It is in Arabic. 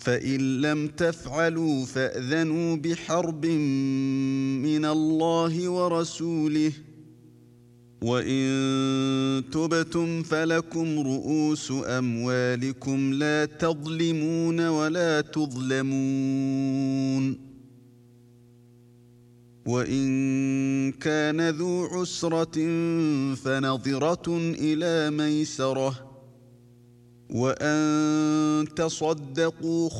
فإن لم تفعلوا فأذنوا بحرب من الله ورسوله وإن تبتم فلكم رؤوس أموالكم لا تظلمون ولا تظلمون وإن كان ذو عسرة فنظرة إلى ميسرة وأن تصدقوا